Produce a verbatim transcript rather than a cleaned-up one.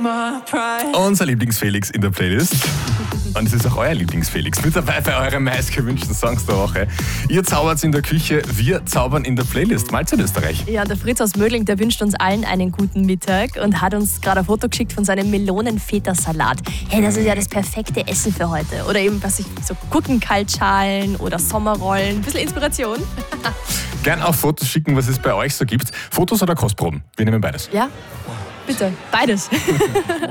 Unser Lieblingsfelix in der Playlist. Und es ist auch euer Lieblingsfelix. Mit dabei bei eurem meistgewünschten Songs der Woche. Ihr zaubert in der Küche, wir zaubern in der Playlist. Mahlzeit Österreich. Ja, der Fritz aus Mödling, der wünscht uns allen einen guten Mittag und hat uns gerade ein Foto geschickt von seinem Melonenfeta-Salat. Hey, das ist ja das perfekte Essen für heute. Oder eben, was ich so Gurkenkaltschalen oder Sommerrollen. Ein bisschen Inspiration. Gern auch Fotos schicken, was es bei euch so gibt. Fotos oder Kostproben? Wir nehmen beides. Ja, bitte. Beides.